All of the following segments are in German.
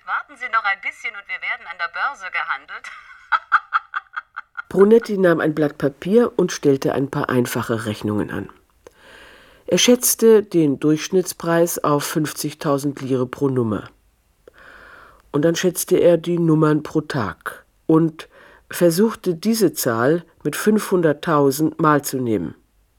Warten Sie noch ein bisschen und wir werden an der Börse gehandelt. Brunetti nahm ein Blatt Papier und stellte ein paar einfache Rechnungen an. Er schätzte den Durchschnittspreis auf 50.000 Lire pro Nummer. Und dann schätzte er die Nummern pro Tag und versuchte diese Zahl mit 500.000 mal zu nehmen.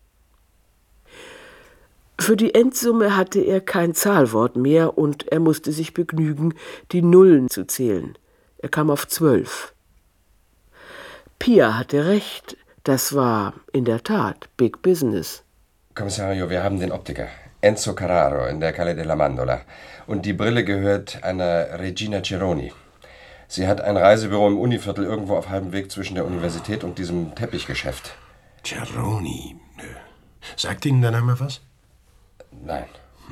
Für die Endsumme hatte er kein Zahlwort mehr und er musste sich begnügen, die Nullen zu zählen. Er kam auf 12. Pia hatte recht, das war in der Tat Big Business. Kommissario, wir haben den Optiker, Enzo Carraro, in der Calle della Mandola. Und die Brille gehört einer Regina Ceroni. Sie hat ein Reisebüro im Univiertel irgendwo auf halbem Weg zwischen der Universität und diesem Teppichgeschäft. Ceroni. Sagt Ihnen der Name was? Nein.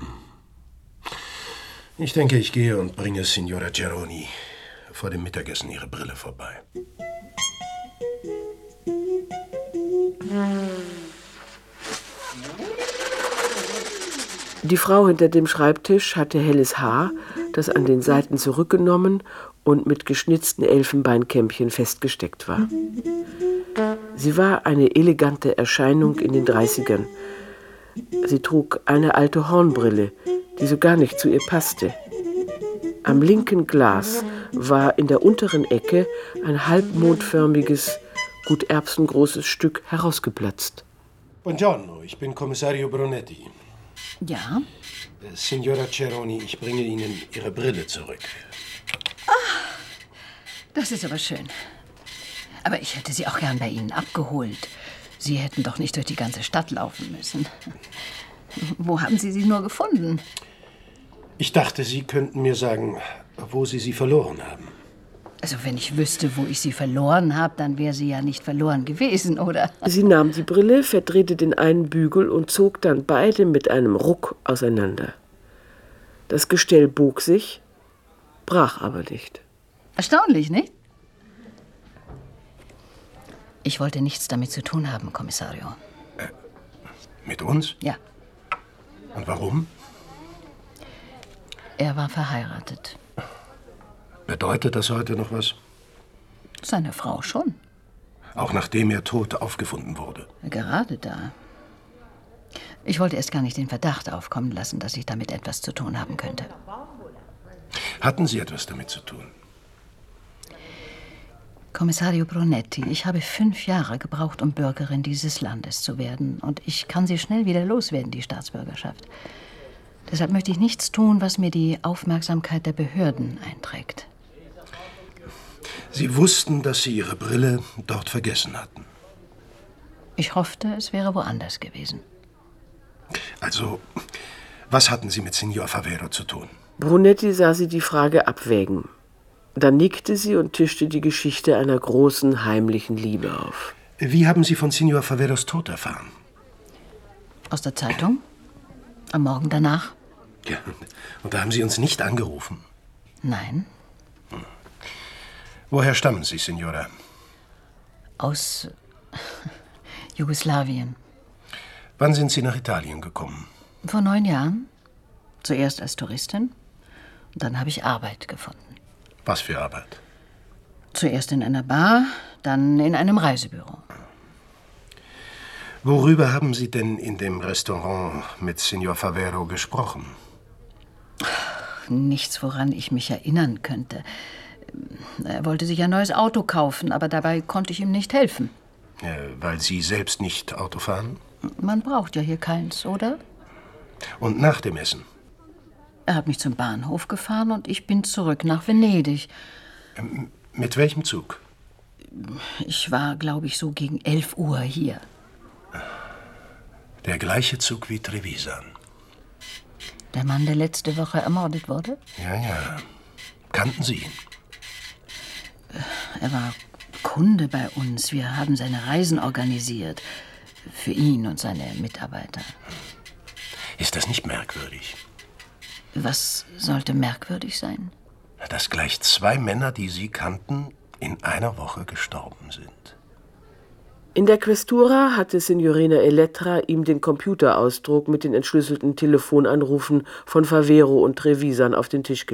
Ich denke, ich gehe und bringe Signora Ceroni vor dem Mittagessen ihre Brille vorbei. Die Frau hinter dem Schreibtisch hatte helles Haar, das an den Seiten zurückgenommen und mit geschnitzten Elfenbeinkämmchen festgesteckt war. Sie war eine elegante Erscheinung in den 30ern. Sie trug eine alte Hornbrille, die so gar nicht zu ihr passte. Am linken Glas war in der unteren Ecke ein halbmondförmiges, gut erbsengroßes Stück herausgeplatzt. Buongiorno, ich bin Kommissario Brunetti. Ja? Signora Ceroni, ich bringe Ihnen Ihre Brille zurück. Ach, das ist aber schön. Aber ich hätte sie auch gern bei Ihnen abgeholt. Sie hätten doch nicht durch die ganze Stadt laufen müssen. Wo haben Sie sie nur gefunden? Ich dachte, Sie könnten mir sagen, wo Sie sie verloren haben. Also wenn ich wüsste, wo ich sie verloren habe, dann wäre sie ja nicht verloren gewesen, oder? Sie nahm die Brille, verdrehte den einen Bügel und zog dann beide mit einem Ruck auseinander. Das Gestell bog sich, brach aber nicht. Erstaunlich, nicht? Ich wollte nichts damit zu tun haben, Kommissario. Mit uns? Ja. Und warum? Er war verheiratet. Bedeutet das heute noch was? Seine Frau schon. Auch nachdem er tot aufgefunden wurde? Gerade da. Ich wollte erst gar nicht den Verdacht aufkommen lassen, dass ich damit etwas zu tun haben könnte. Hatten Sie etwas damit zu tun? Kommissario Brunetti, ich habe 5 Jahre gebraucht, um Bürgerin dieses Landes zu werden. Und ich kann sie schnell wieder loswerden, die Staatsbürgerschaft. Deshalb möchte ich nichts tun, was mir die Aufmerksamkeit der Behörden einträgt. Sie wussten, dass Sie Ihre Brille dort vergessen hatten. Ich hoffte, es wäre woanders gewesen. Also, was hatten Sie mit Signor Favero zu tun? Brunetti sah sie die Frage abwägen. Dann nickte sie und tischte die Geschichte einer großen, heimlichen Liebe auf. Wie haben Sie von Signor Faveros Tod erfahren? Aus der Zeitung? Am Morgen danach? Ja, und da haben Sie uns nicht angerufen? Nein. Woher stammen Sie, Signora? Aus Jugoslawien. Wann sind Sie nach Italien gekommen? Vor 9 Jahren. Zuerst als Touristin. Und dann habe ich Arbeit gefunden. Was für Arbeit? Zuerst in einer Bar, dann in einem Reisebüro. Worüber haben Sie denn in dem Restaurant mit Signor Favero gesprochen? Nichts, woran ich mich erinnern könnte. Er wollte sich ein neues Auto kaufen, aber dabei konnte ich ihm nicht helfen. Weil Sie selbst nicht Auto fahren? Man braucht ja hier keins, oder? Und nach dem Essen? Er hat mich zum Bahnhof gefahren und ich bin zurück nach Venedig. Mit welchem Zug? Ich war, glaube ich, so gegen 11 Uhr hier. Der gleiche Zug wie Trevisan. Der Mann, der letzte Woche ermordet wurde? Ja. Kannten Sie ihn? Er war Kunde bei uns. Wir haben seine Reisen organisiert. Für ihn und seine Mitarbeiter. Ist das nicht merkwürdig? Was sollte merkwürdig sein? Dass gleich 2 Männer, die Sie kannten, in einer Woche gestorben sind. In der Questura hatte Signorina Elettra ihm den Computerausdruck mit den entschlüsselten Telefonanrufen von Favero und Trevisan auf den Tisch gelegt.